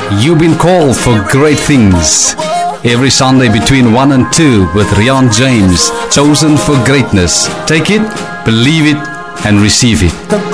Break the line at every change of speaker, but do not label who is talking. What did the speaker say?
You've been called for great things. Every Sunday between 1 and 2 with Rian James, chosen for greatness. Take it, believe it, and receive it.